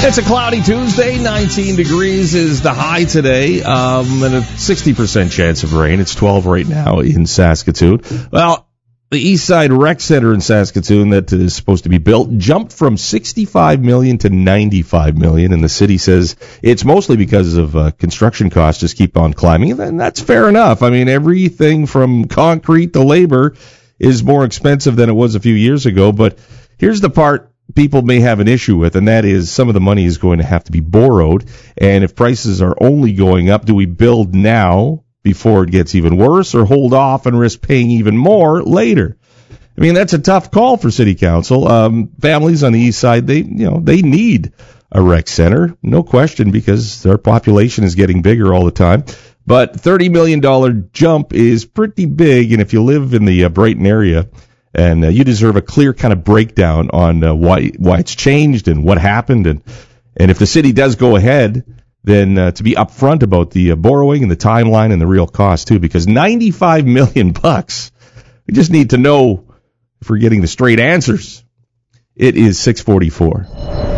It's a cloudy Tuesday. 19 degrees is the high today, and a 60% chance of rain. It's 12 right now in Saskatoon. Well, the East Side Rec Center in Saskatoon that is supposed to be built jumped from $65 million to $95 million, and the city says it's mostly because of construction costs just keep on climbing, and that's fair enough. I mean, everything from concrete to labor is more expensive than it was a few years ago, but here's the part people may have an issue with, and that is some of the money is going to have to be borrowed. And if prices are only going up, do we build now before it gets even worse, or hold off and risk paying even more later? I mean, that's a tough call for City Council. Families on the east side, they need a rec center, no question, because their population is getting bigger all the time. But $30 million jump is pretty big, and if you live in the Brighton area, and you deserve a clear kind of breakdown on why it's changed and what happened. And if the city does go ahead, then to be upfront about the borrowing and the timeline and the real cost, too, because $95 million, we just need to know if we're getting the straight answers. It is 6:44.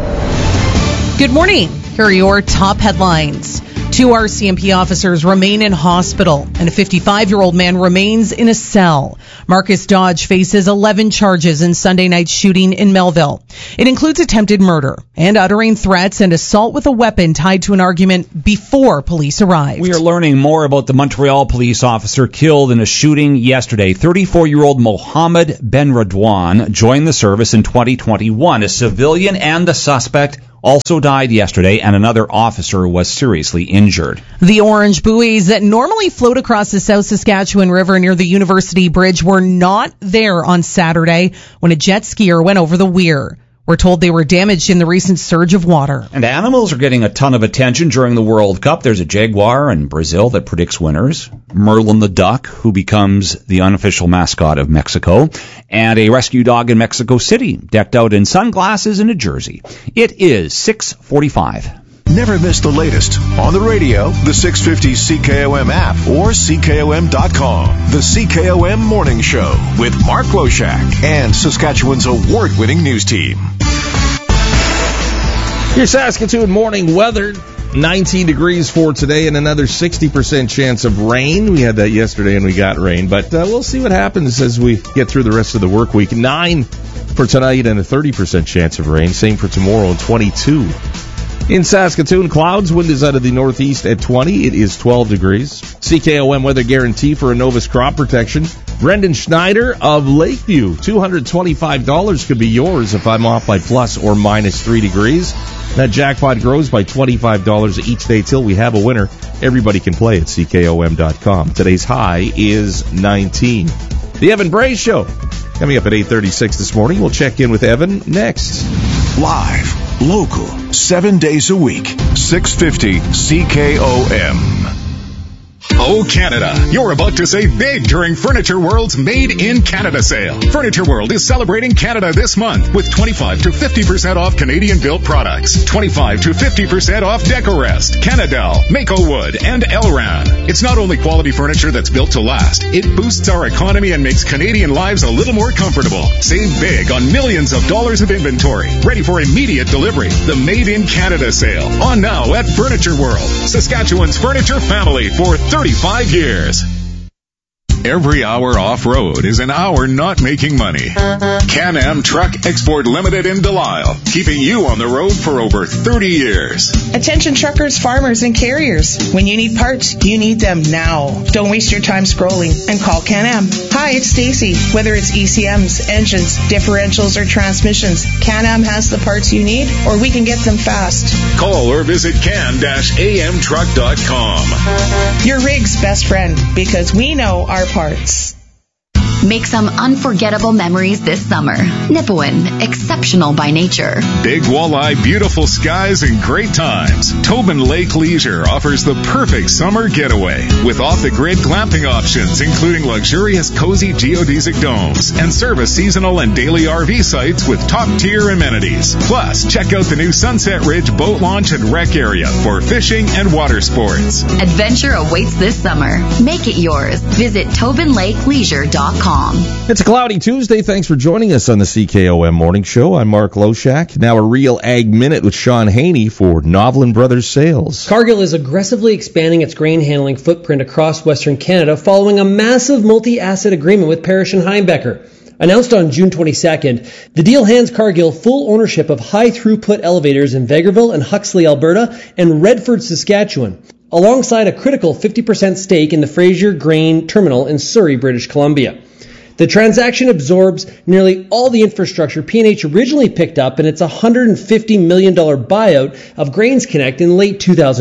Good morning. Here are your top headlines. 2 RCMP officers remain in hospital, and a 55-year-old man remains in a cell. Marcus Dodge faces 11 charges in Sunday night's shooting in Melville. It includes attempted murder and uttering threats and assault with a weapon tied to an argument before police arrived. We are learning more about the Montreal police officer killed in a shooting yesterday. 34-year-old Mohammed Ben Radwan joined the service in 2021. A civilian and the suspect also died yesterday, and another officer was seriously injured. The orange buoys that normally float across the South Saskatchewan River near the University Bridge were not there on Saturday when a jet skier went over the weir. We're told they were damaged in the recent surge of water. And animals are getting a ton of attention during the World Cup. There's a jaguar in Brazil that predicts winners, Merlin the duck, who becomes the unofficial mascot of Mexico, and a rescue dog in Mexico City, decked out in sunglasses and a jersey. It is 6:45. Never miss the latest on the radio, the 650 CKOM app, or CKOM.com. The CKOM Morning Show with Mark Loshak and Saskatchewan's award-winning news team. Your Saskatoon morning weather, 19 degrees for today and another 60% chance of rain. We had that yesterday and we got rain, but we'll see what happens as we get through the rest of the work week. 9 for tonight and a 30% chance of rain. Same for tomorrow and 22. In Saskatoon, clouds, wind is out of the northeast at 20. It is 12 degrees. CKOM weather guarantee for Innovus crop protection. Brendan Schneider of Lakeview, $225 could be yours if I'm off by plus or minus 3 degrees. That jackpot grows by $25 each day till we have a winner. Everybody can play at CKOM.com. Today's high is 19. The Evan Bray Show coming up at 8:36 this morning. We'll check in with Evan next. Live, local, 7 days a week, 650 CKOM. Oh, Canada. You're about to save big during Furniture World's Made in Canada sale. Furniture World is celebrating Canada this month with 25 to 50% off Canadian-built products, 25 to 50% off Decorest, Canadel, Mako Wood, and Elran. It's not only quality furniture that's built to last, it boosts our economy and makes Canadian lives a little more comfortable. Save big on millions of dollars of inventory, ready for immediate delivery. The Made in Canada sale, on now at Furniture World, Saskatchewan's furniture family for 35 years. Every hour off-road is an hour not making money. Can-Am Truck Export Limited in Delisle, keeping you on the road for over 30 years. Attention truckers, farmers, and carriers. When you need parts, you need them now. Don't waste your time scrolling and call Can-Am. Hi, it's Stacy. Whether it's ECMs, engines, differentials, or transmissions, Can-Am has the parts you need, or we can get them fast. Call or visit can-amtruck.com. Your rig's best friend, because we know our parts. Make some unforgettable memories this summer. Nipawin, exceptional by nature. Big walleye, beautiful skies, and great times. Tobin Lake Leisure offers the perfect summer getaway with off-the-grid glamping options, including luxurious, cozy geodesic domes and service seasonal and daily RV sites with top-tier amenities. Plus, check out the new Sunset Ridge boat launch and rec area for fishing and water sports. Adventure awaits this summer. Make it yours. Visit TobinLakeLeisure.com. It's a cloudy Tuesday. Thanks for joining us on the CKOM Morning Show. I'm Mark Loshak. Now a real Ag Minute with Sean Haney for Novlin Brothers Sales. Cargill is aggressively expanding its grain handling footprint across Western Canada following a massive multi-asset agreement with Parrish and Heimbecker. Announced on June 22nd, the deal hands Cargill full ownership of high-throughput elevators in Vegreville and Huxley, Alberta, and Redford, Saskatchewan, alongside a critical 50% stake in the Fraser Grain Terminal in Surrey, British Columbia. The transaction absorbs nearly all the infrastructure P&H originally picked up in its $150 million buyout of Grains Connect in late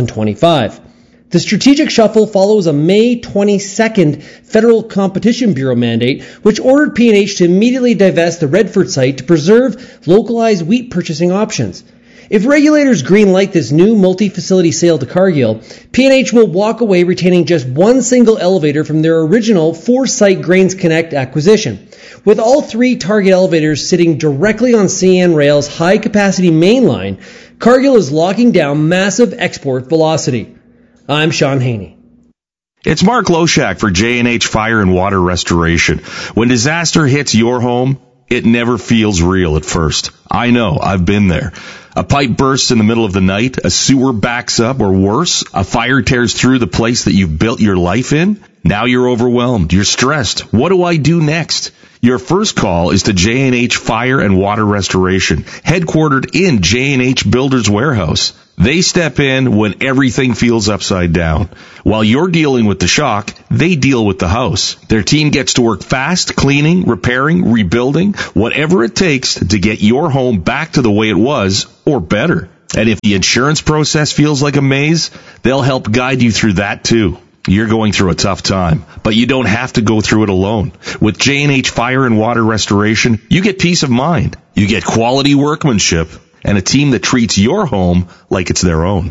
2025. The strategic shuffle follows a May 22nd Federal Competition Bureau mandate, which ordered P&H to immediately divest the Redford site to preserve localized wheat purchasing options. If regulators greenlight this new multi-facility sale to Cargill, P&H will walk away retaining just one single elevator from their original 4-site Grains Connect acquisition. With all 3 target elevators sitting directly on CN Rail's high-capacity main line, Cargill is locking down massive export velocity. I'm Sean Haney. It's Mark Loshak for J&H Fire and Water Restoration. When disaster hits your home, it never feels real at first. I know, I've been there. A pipe bursts in the middle of the night, a sewer backs up, or worse, a fire tears through the place that you've built your life in. Now you're overwhelmed, you're stressed. What do I do next? Your first call is to J&H Fire and Water Restoration, headquartered in J&H Builders Warehouse. They step in when everything feels upside down. While you're dealing with the shock, they deal with the house. Their team gets to work fast, cleaning, repairing, rebuilding, whatever it takes to get your home back to the way it was, or better. And if the insurance process feels like a maze, they'll help guide you through that too. You're going through a tough time, but you don't have to go through it alone. With J&H Fire and Water Restoration, you get peace of mind. You get quality workmanship and a team that treats your home like it's their own.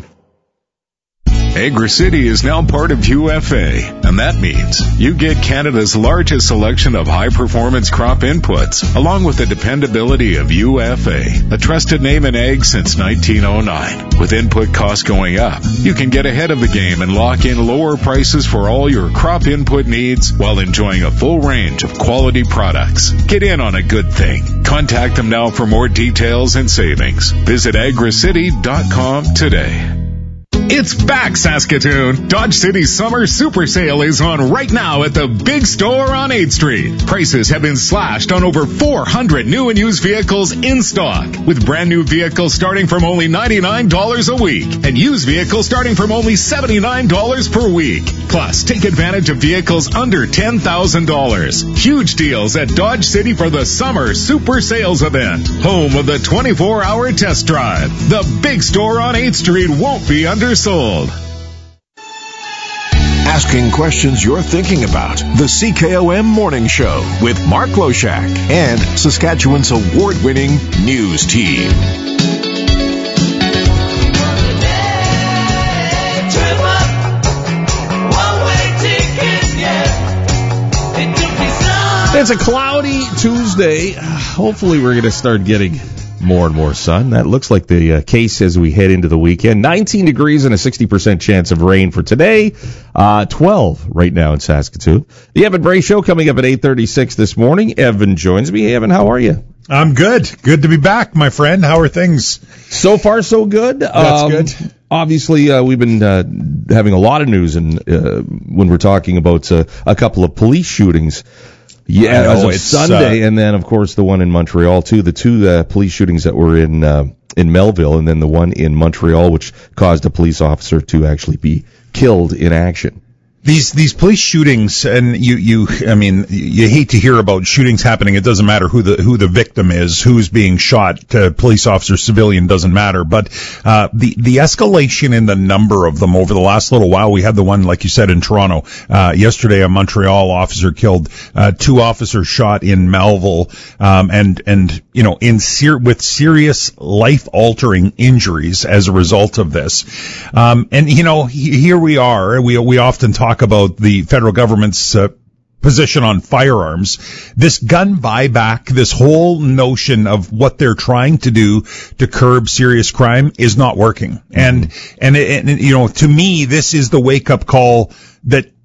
Agri-City is now part of UFA, and that means you get Canada's largest selection of high-performance crop inputs, along with the dependability of UFA, a trusted name in ag since 1909. With input costs going up, you can get ahead of the game and lock in lower prices for all your crop input needs while enjoying a full range of quality products. Get in on a good thing. Contact them now for more details and savings. Visit agricity.com today. It's back, Saskatoon! Dodge City's summer super sale is on right now at the big store on 8th Street. Prices have been slashed on over 400 new and used vehicles in stock, with brand new vehicles starting from only $99 a week and used vehicles starting from only $79 per week. Plus, take advantage of vehicles under $10,000. Huge deals at Dodge City for the summer super sales event. Home of the 24-hour test drive. The big store on 8th Street won't be undersold. Asking questions you're thinking about. The CKOM Morning Show with Mark Loshak and Saskatchewan's award-winning news team. It's a cloudy Tuesday. Hopefully we're going to start getting more and more sun. That looks like the case as we head into the weekend. 19 degrees and a 60% chance of rain for today. 12 right now in Saskatoon. The Evan Bray Show coming up at 8:36 this morning. Evan joins me. Evan, how are you? I'm good. Good to be back, my friend. How are things? So far, so good. That's good. Obviously, we've been having a lot of news when we're talking about a couple of police shootings. Yeah, as of Sunday, and then, of course, the one in Montreal, too. The two police shootings that were in Melville, and then the one in Montreal, which caused a police officer to actually be killed in action. These police shootings, and you hate to hear about shootings happening. It doesn't matter who the victim is, who's being shot. Police officer, civilian, doesn't matter. But the escalation in the number of them over the last little while. We had the one, like you said, in Toronto yesterday. A Montreal officer killed. 2 officers shot in Melville, and with serious life-altering injuries as a result of this. Here we are. We often talk about the federal government's position on firearms. This gun buyback, this whole notion of what they're trying to do to curb serious crime is not working. And to me, this is the wake-up call that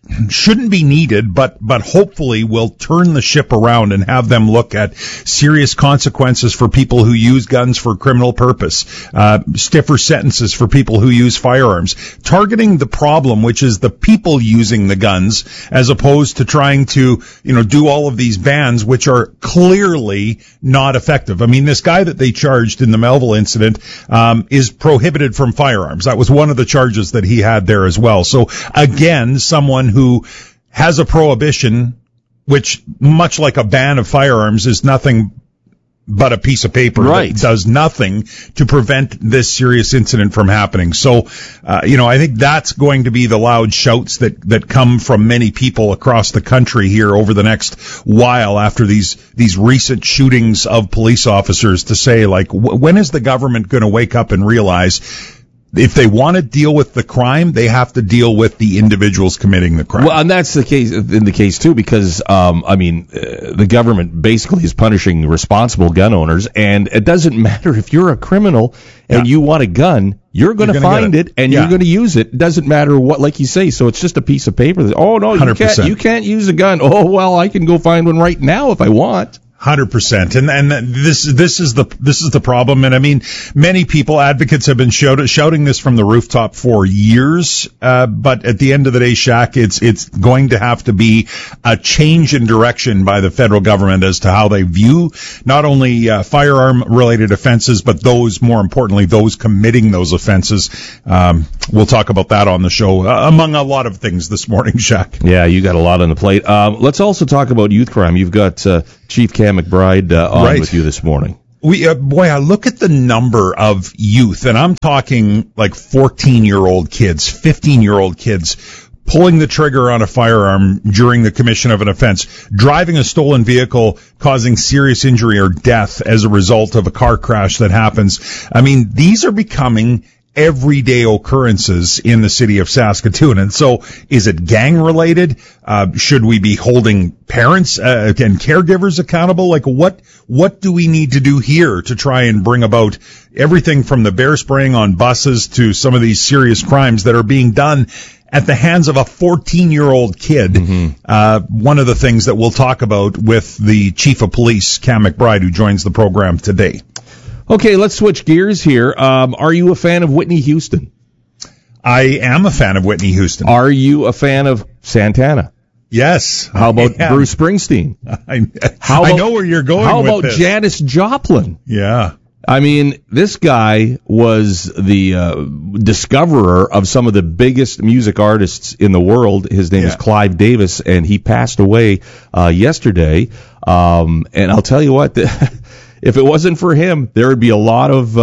shouldn't be needed, but hopefully will turn the ship around and have them look at serious consequences for people who use guns for criminal purpose, stiffer sentences for people who use firearms, targeting the problem, which is the people using the guns, as opposed to trying to, do all of these bans, which are clearly not effective. I mean, this guy that they charged in the Melville incident, is prohibited from firearms. That was one of the charges that he had there as well. So again, someone who has a prohibition, which much like a ban of firearms is nothing but a piece of paper that does nothing to prevent this serious incident from happening. So, I think that's going to be the loud shouts that come from many people across the country here over the next while after these recent shootings of police officers, to say, like, when is the government going to wake up and realize if they want to deal with the crime, they have to deal with the individuals committing the crime? Well, and that's the case too, because the government basically is punishing responsible gun owners, and it doesn't matter if you're a criminal and you want a gun, you're going to find it and you're going to use it. It doesn't matter what, like you say. So it's just a piece of paper. Oh no, you can't use a gun. Oh well, I can go find one right now if I want. 100%. And this is the problem. And I mean, many people, advocates, have been shouting this from the rooftop for years. But at the end of the day, Shaq, it's going to have to be a change in direction by the federal government as to how they view not only firearm related offenses, but more importantly, those committing those offenses. We'll talk about that on the show, among a lot of things this morning, Shaq. Yeah, you got a lot on the plate. Let's also talk about youth crime. You've got Chief Cam McBride on with you this morning. I look at the number of youth, and I'm talking like 14-year-old kids, 15-year-old kids, pulling the trigger on a firearm during the commission of an offense, driving a stolen vehicle, causing serious injury or death as a result of a car crash that happens. I mean, these are becoming everyday occurrences in the city of Saskatoon. And so, is it gang related? Should we be holding parents and caregivers accountable? Like, what do we need to do here to try and bring about everything from the bear spraying on buses to some of these serious crimes that are being done at the hands of a 14-year-old kid? Mm-hmm. One of the things that we'll talk about with the Chief of Police, Cam McBride, who joins the program today. Okay, let's switch gears here. Are you a fan of Whitney Houston? I am a fan of Whitney Houston. Are you a fan of Santana? Yes. How about Bruce Springsteen? I know where you're going with this. How about Janis Joplin? Yeah. I mean, this guy was the discoverer of some of the biggest music artists in the world. His name is Clive Davis, and he passed away yesterday. And I'll tell you what, if it wasn't for him, there would be a lot of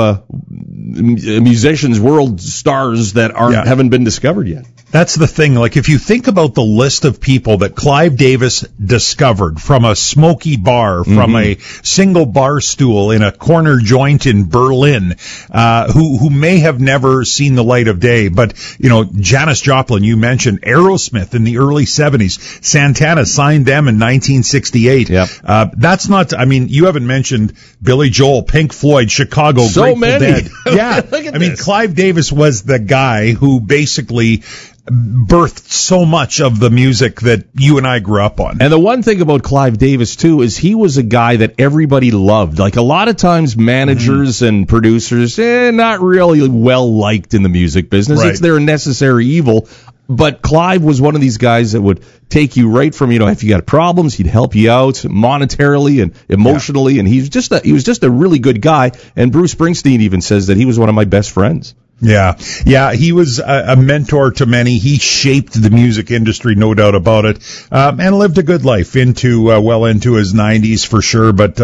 musicians, world stars that haven't been discovered yet. That's the thing. Like, if you think about the list of people that Clive Davis discovered from a smoky bar, from a single bar stool in a corner joint in Berlin, who may have never seen the light of day. But, Janis Joplin, you mentioned Aerosmith in the early 70s. Santana signed them in 1968. Yep. That's not, you haven't mentioned Billy Joel, Pink Floyd, Chicago, so Grateful many. Dead. Yeah. Look at this. Clive Davis was the guy who basically birthed so much of the music that you and I grew up on. And the one thing about Clive Davis, too, is he was a guy that everybody loved. Like, a lot of times managers and producers, not really well liked in the music business. Right. It's their necessary evil. But Clive was one of these guys that would take you right from, if you got problems, he'd help you out monetarily and emotionally. And he was just a really good guy. And Bruce Springsteen even says that he was one of my best friends. Yeah, he was a mentor to many. He shaped the music industry, no doubt about it, and lived a good life well into his 90s for sure, but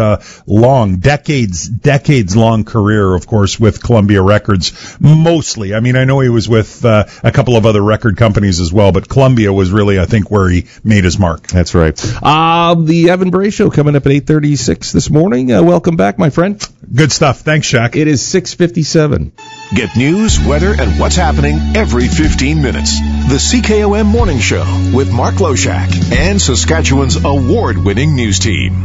decades long career, of course, with Columbia Records, mostly. I know he was with a couple of other record companies as well, but Columbia was really, I think, where he made his mark. That's right. The Evan Bray Show coming up at 8:36 this morning. Welcome back, my friend. Good stuff. Thanks, Shaq. It is 6:57. Get news, weather, and what's happening every 15 minutes. The CKOM Morning Show with Mark Loshak and Saskatchewan's award-winning news team.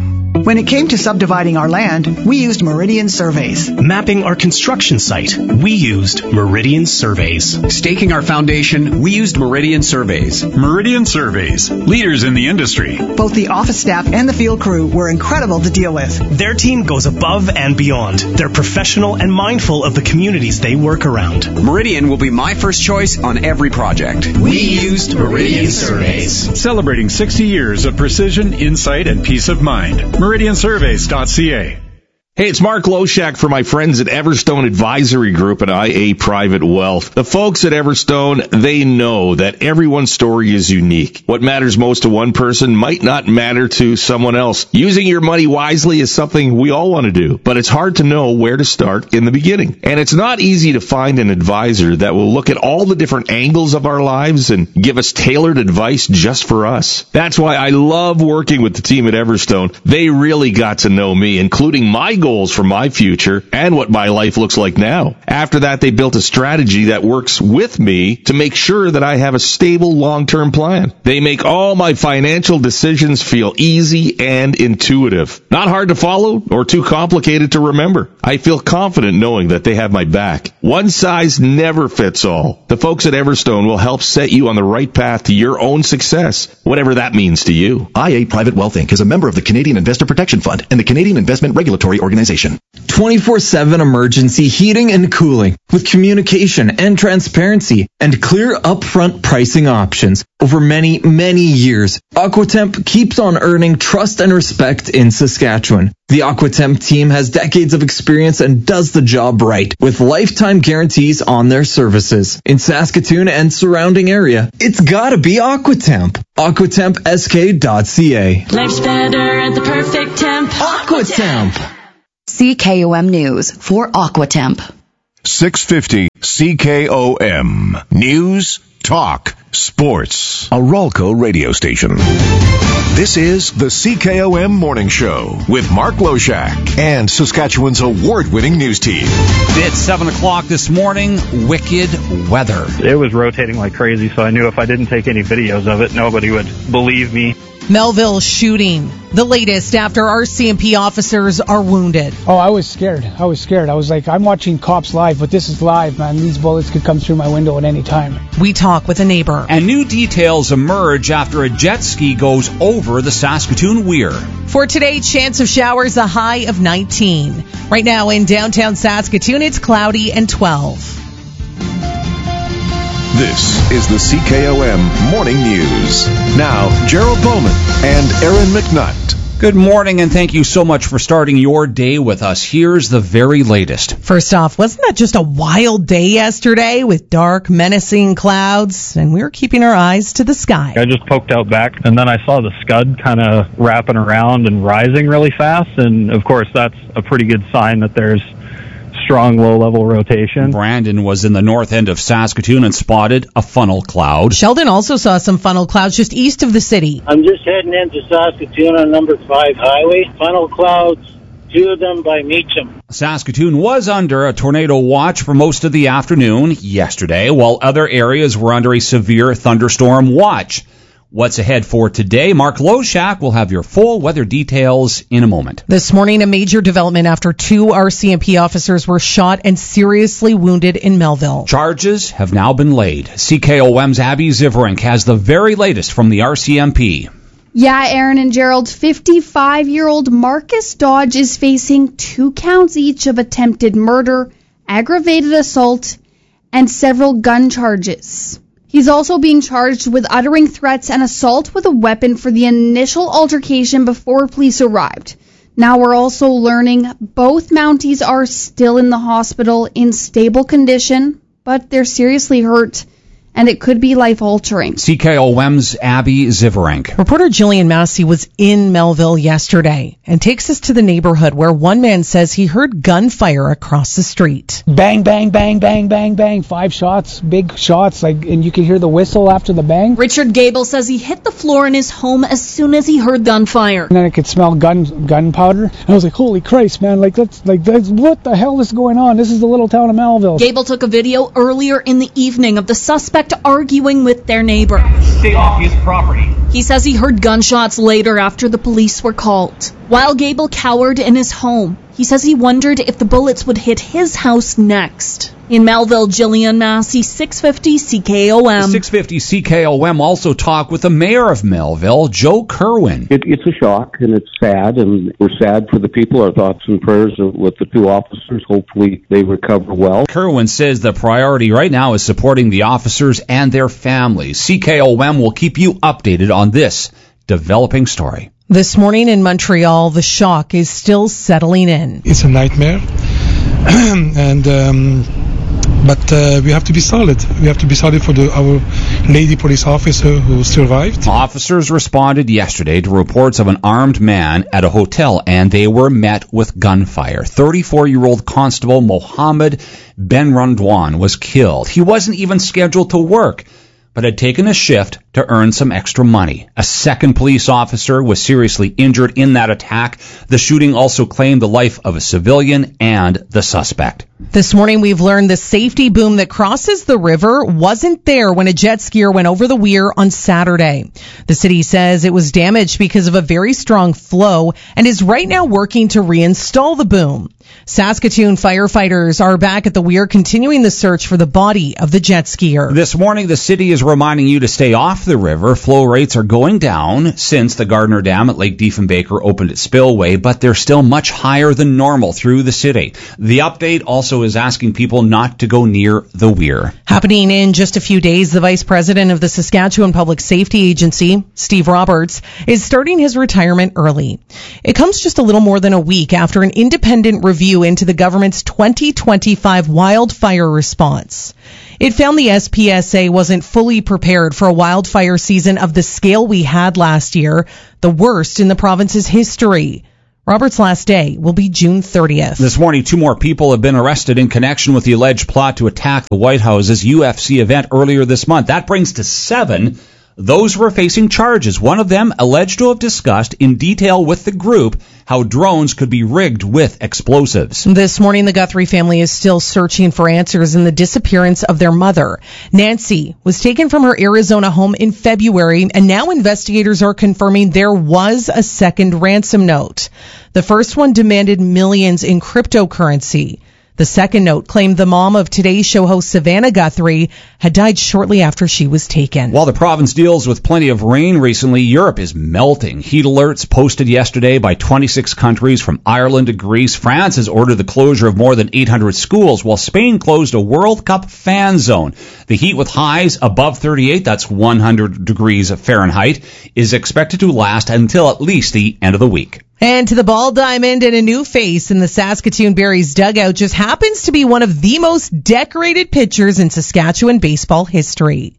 When it came to subdividing our land, we used Meridian Surveys. Mapping our construction site, we used Meridian Surveys. Staking our foundation, we used Meridian Surveys. Meridian Surveys, leaders in the industry. Both the office staff and the field crew were incredible to deal with. Their team goes above and beyond. They're professional and mindful of the communities they work around. Meridian will be my first choice on every project. We used Meridian Surveys. Celebrating 60 years of precision, insight, and peace of mind. MeridianSurveys.ca. Hey, it's Mark Loshak for my friends at Everstone Advisory Group and IA Private Wealth. The folks at Everstone, they know that everyone's story is unique. What matters most to one person might not matter to someone else. Using your money wisely is something we all want to do, but it's hard to know where to start in the beginning. And it's not easy to find an advisor that will look at all the different angles of our lives and give us tailored advice just for us. That's why I love working with the team at Everstone. They really got to know me, including my goals for my future and what my life looks like now. After that, they built a strategy that works with me to make sure that I have a stable long-term plan. They make all my financial decisions feel easy and intuitive. Not hard to follow or too complicated to remember. I feel confident knowing that they have my back. One size never fits all. The folks at Everstone will help set you on the right path to your own success, whatever that means to you. IA Private Wealth Inc. is a member of the Canadian Investor Protection Fund and the Canadian Investment Regulatory Organization. 24/7 emergency heating and cooling with communication and transparency and clear upfront pricing options. Over many, many years, Aquatemp keeps on earning trust and respect in Saskatchewan. The Aquatemp team has decades of experience and does the job right with lifetime guarantees on their services. In Saskatoon and surrounding area, it's gotta be Aquatemp. AquatempSK.ca. Life's better at the perfect temp. Aquatemp. CKOM News for Aquatemp. 650 CKOM. News, talk, sports. A Ralco radio station. This is the CKOM Morning Show with Mark Loshak and Saskatchewan's award-winning news team. It's 7 o'clock this morning. Wicked weather. It was rotating like crazy, so I knew if I didn't take any videos of it, nobody would believe me. Melville shooting. The latest after RCMP officers are wounded. Oh, I was scared. I was like, I'm watching cops live, but this is live, man. These bullets could come through my window at any time. We talk with a neighbor. And new details emerge after a jet ski goes over the Saskatoon Weir. For today, chance of showers, a high of 19. Right now in downtown Saskatoon, it's cloudy and 12. This is the CKOM Morning News. Now, Gerald Bowman and Aaron McNutt. Good morning, and thank you so much for starting your day with us. Here's the very latest. First off, wasn't that just a wild day yesterday with dark, menacing clouds? And we were keeping our eyes to the sky. I just poked out back, and then I saw the Scud kind of wrapping around and rising really fast. And, of course, that's a pretty good sign that there's strong low-level rotation. Brandon was in the north end of Saskatoon and spotted a funnel cloud. Sheldon also saw some funnel clouds just east of the city. I'm just heading into Saskatoon on number 5 highway. Funnel clouds, 2 of them by Meacham. Saskatoon was under a tornado watch for most of the afternoon yesterday, while other areas were under a severe thunderstorm watch. What's ahead for today? Mark Loshak will have your full weather details in a moment. This morning, a major development after 2 RCMP officers were shot and seriously wounded in Melville. Charges have now been laid. CKOM's Abby Ziverink has the very latest from the RCMP. Yeah, Aaron and Gerald, 55-year-old Marcus Dodge is facing 2 counts each of attempted murder, aggravated assault, and several gun charges. He's also being charged with uttering threats and assault with a weapon for the initial altercation before police arrived. Now we're also learning both Mounties are still in the hospital in stable condition, but they're seriously hurt, and it could be life-altering. CKOM's Abby Ziverink. Reporter Jillian Massey was in Melville yesterday and takes us to the neighborhood where one man says he heard gunfire across the street. Bang, bang, bang, bang, bang, bang. 5 shots, big shots, and you can hear the whistle after the bang. Richard Gable says he hit the floor in his home as soon as he heard gunfire. And then I could smell gunpowder. And I was like, holy Christ, man, that's what the hell is going on? This is the little town of Melville. Gable took a video earlier in the evening of the suspect suspect arguing with their neighbor. Stay off his property. He says he heard gunshots later after the police were called. While Gable cowered in his home, he says he wondered if the bullets would hit his house next. In Melville, Jillian Massey, 650 CKOM. 650 CKOM also talked with the mayor of Melville, Joe Kerwin. It's a shock, and it's sad, and we're sad for the people. Our thoughts and prayers are with the two officers. Hopefully they recover well. Kerwin says the priority right now is supporting the officers and their families. CKOM will keep you updated on this developing story. This morning in Montreal, the shock is still settling in. It's a nightmare, but we have to be solid. We have to be solid for our lady police officer who survived. Officers responded yesterday to reports of an armed man at a hotel, and they were met with gunfire. 34-year-old Constable Mohammed Benrandwan was killed. He wasn't even scheduled to work, but had taken a shift to earn some extra money. A second police officer was seriously injured in that attack. The shooting also claimed the life of a civilian and the suspect. This morning we've learned the safety boom that crosses the river wasn't there when a jet skier went over the weir on Saturday. The city says it was damaged because of a very strong flow and is right now working to reinstall the boom. Saskatoon firefighters are back at the weir continuing the search for the body of the jet skier. This morning the city is reminding you to stay off the river. Flow rates are going down since the Gardner Dam at Lake Diefenbaker opened its spillway, but they're still much higher than normal through the city. The update also is asking people not to go near the weir. Happening in just a few days, the vice president of the Saskatchewan Public Safety Agency, Steve Roberts, is starting his retirement early. It comes just a little more than a week after an independent review into the government's 2025 wildfire response. It found the SPSA wasn't fully prepared for a wildfire season of the scale we had last year, the worst in the province's history. Robert's last day will be June 30th. This morning, 2 more people have been arrested in connection with the alleged plot to attack the White House's UFC event earlier this month. That brings to 7 those who are facing charges. One of them alleged to have discussed in detail with the group how drones could be rigged with explosives. This morning, the Guthrie family is still searching for answers in the disappearance of their mother. Nancy was taken from her Arizona home in February, and now investigators are confirming there was a second ransom note. The first one demanded millions in cryptocurrency. The second note claimed the mom of Today's Show host Savannah Guthrie had died shortly after she was taken. While the province deals with plenty of rain recently, Europe is melting. Heat alerts posted yesterday by 26 countries from Ireland to Greece. France has ordered the closure of more than 800 schools, while Spain closed a World Cup fan zone. The heat with highs above 38, that's 100 degrees Fahrenheit, is expected to last until at least the end of the week. And to the ball diamond, and a new face in the Saskatoon Berries dugout just happens to be one of the most decorated pitchers in Saskatchewan baseball history.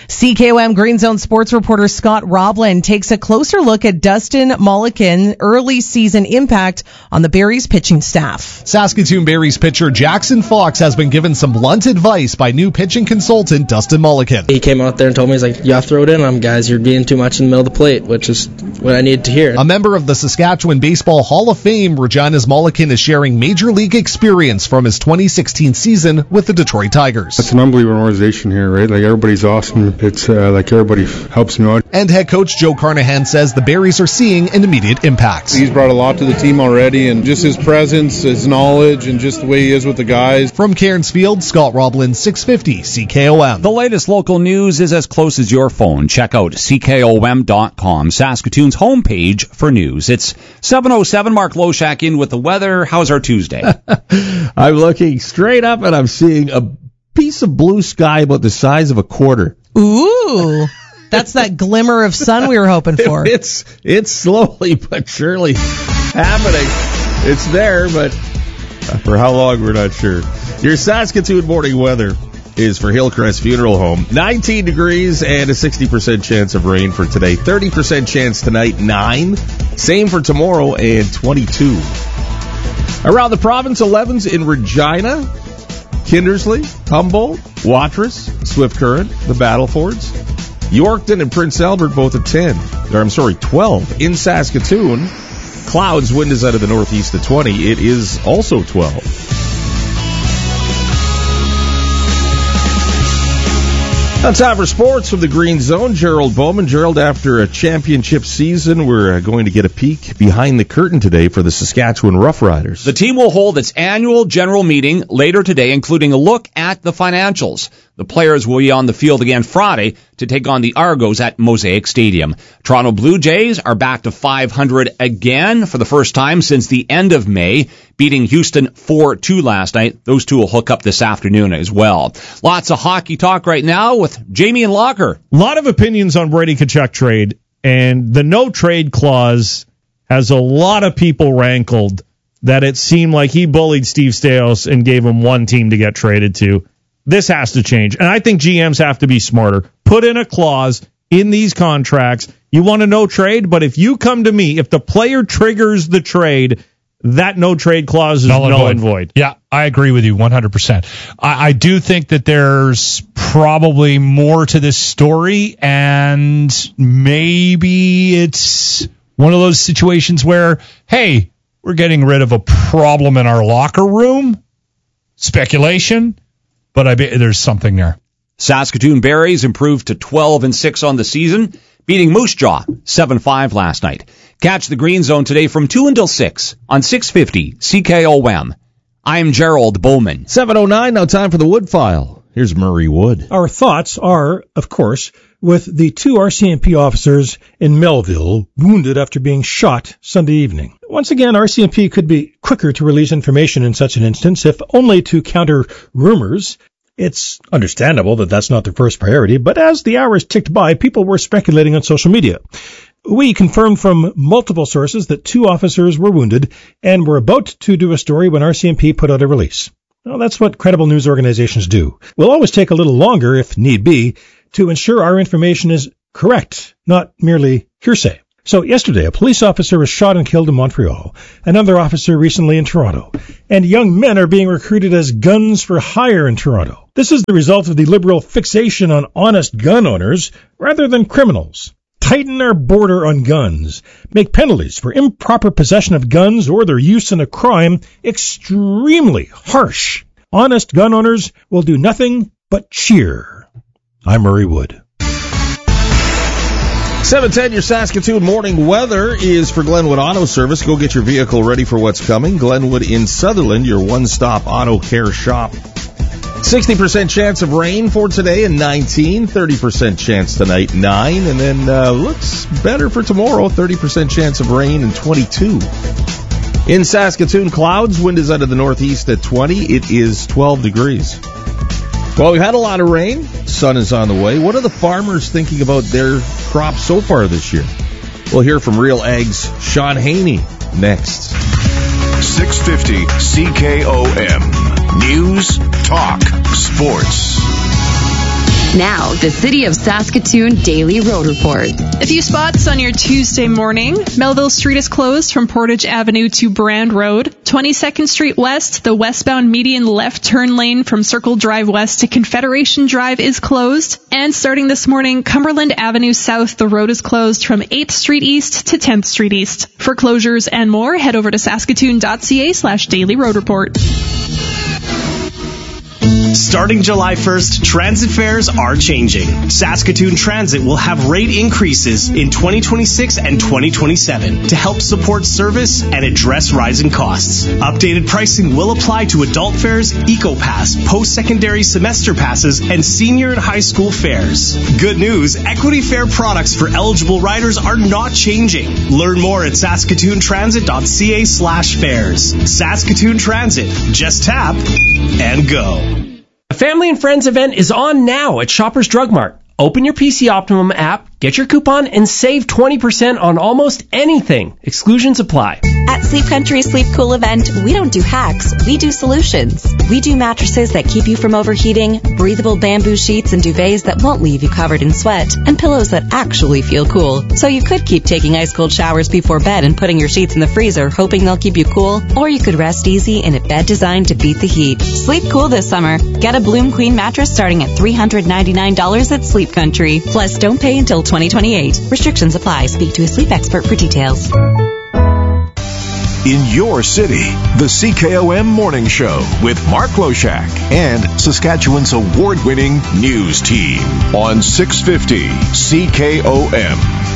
CKOM Green Zone sports reporter Scott Roblin takes a closer look at Dustin Mulliken's early season impact on the Berries pitching staff. Saskatoon Berries pitcher Jackson Fox has been given some blunt advice by new pitching consultant Dustin Mulliken. He came out there and told me, he's like, you have to throw it in. Guys, you're being too much in the middle of the plate, which is what I needed to hear. A member of the Saskatchewan Baseball Hall of Fame, Regina's Mulliken is sharing major league experience from his 2016 season with the Detroit Tigers. It's an unbelievable organization here, right? Like, everybody's awesome. It's like everybody helps me out. And head coach Joe Carnahan says the Berries are seeing an immediate impact. He's brought a lot to the team already, and just his presence, his knowledge, and just the way he is with the guys. From Cairnsfield, Scott Roblin, 650 CKOM. The latest local news is as close as your phone. Check out CKOM.com, Saskatoon's homepage for news. It's 7:07. Mark Loshak in with the weather. How's our Tuesday? I'm looking straight up and I'm seeing a piece of blue sky about the size of a quarter. Ooh, that's that glimmer of sun we were hoping for. It's slowly but surely happening. It's there, but for how long, we're not sure. Your Saskatoon morning weather is for Hillcrest Funeral Home. 19 degrees and a 60% chance of rain for today. 30% chance tonight, 9. Same for tomorrow, and 22. Around the province, 11s in Regina, Kindersley, Humboldt, Watrous, Swift Current, the Battlefords, Yorkton and Prince Albert both at 12. In Saskatoon, clouds, wind is out of the northeast at 20. It is also 12. Now time for sports from the Green Zone. Gerald Bowman. Gerald, after a championship season, we're going to get a peek behind the curtain today for the Saskatchewan Roughriders. The team will hold its annual general meeting later today, including a look at the financials. The players will be on the field again Friday to take on the Argos at Mosaic Stadium. Toronto Blue Jays are back to 500 again for the first time since the end of May, beating Houston 4-2 last night. Those two will hook up this afternoon as well. Lots of hockey talk right now with Jamie and Locker. A lot of opinions on Brady Tkachuk trade, and the no trade clause has a lot of people rankled that it seemed like he bullied Steve Staios and gave him one team to get traded to. This has to change, and I think GMs have to be smarter. Put in a clause in these contracts. You want a no trade, but if you come to me, if the player triggers the trade, that no trade clause is null and void. Yeah, I agree with you 100%. I do think that there's probably more to this story, and maybe it's one of those situations where, hey, we're getting rid of a problem in our locker room. Speculation. But I bet there's something there. Saskatoon Berries improved to 12-6 on the season, beating Moose Jaw 7-5 last night. Catch the Green Zone today from 2 until 6 on 650 CKOM. I'm Gerald Bowman. 7:09, now time for the Wood File. Here's Murray Wood. Our thoughts are, of course, with the 2 RCMP officers in Melville wounded after being shot Sunday evening. Once again, RCMP could be quicker to release information in such an instance, if only to counter rumors. It's understandable that that's not their first priority, but as the hours ticked by, people were speculating on social media. We confirmed from multiple sources that 2 officers were wounded and were about to do a story when RCMP put out a release. Well, that's what credible news organizations do. We'll always take a little longer, if need be, to ensure our information is correct, not merely hearsay. So yesterday, a police officer was shot and killed in Montreal, another officer recently in Toronto, and young men are being recruited as guns for hire in Toronto. This is the result of the Liberal fixation on honest gun owners rather than criminals. Tighten our border on guns. Make penalties for improper possession of guns or their use in a crime extremely harsh. Honest gun owners will do nothing but cheer. I'm Murray Wood. 7:10, your Saskatoon morning weather is for Glenwood Auto Service. Go get your vehicle ready for what's coming. Glenwood in Sutherland, your one-stop auto care shop. 60% chance of rain for today and 19, 30% chance tonight, 9, and then looks better for tomorrow, 30% chance of rain and 22. In Saskatoon, clouds, wind is out of the northeast at 20, it is 12 degrees. Well, we've had a lot of rain, sun is on the way. What are the farmers thinking about their crops so far this year? We'll hear from Real Ag's Sean Haney next. 650 CKOM. News, talk, sports. Now, the City of Saskatoon Daily Road Report. A few spots on your Tuesday morning. Melville Street is closed from Portage Avenue to Brand Road. 22nd Street West, the westbound median left turn lane from Circle Drive West to Confederation Drive is closed. And starting this morning, Cumberland Avenue South, the road is closed from 8th Street East to 10th Street East. For closures and more, head over to saskatoon.ca/daily road report. Starting July 1st, transit fares are changing. Saskatoon Transit will have rate increases in 2026 and 2027 to help support service and address rising costs. Updated pricing will apply to adult fares, EcoPass, post-secondary semester passes, and senior and high school fares. Good news, equity fare products for eligible riders are not changing. Learn more at saskatoontransit.ca/fares. Saskatoon Transit. Just tap and go. A Family and Friends event is on now at Shoppers Drug Mart. Open your PC Optimum app, get your coupon, and save 20% on almost anything. Exclusions apply. At Sleep Country Sleep Cool event, we don't do hacks, we do solutions. We do mattresses that keep you from overheating, breathable bamboo sheets and duvets that won't leave you covered in sweat, and pillows that actually feel cool. So you could keep taking ice-cold showers before bed and putting your sheets in the freezer, hoping they'll keep you cool, or you could rest easy in a bed designed to beat the heat. Sleep cool this summer. Get a Bloom Queen mattress starting at $399 at Sleep Country. Plus, don't pay until 2028. Restrictions apply. Speak to a sleep expert for details. in your city. The CKOM Morning Show with Mark Loshak and Saskatchewan's award-winning news team on 650 CKOM.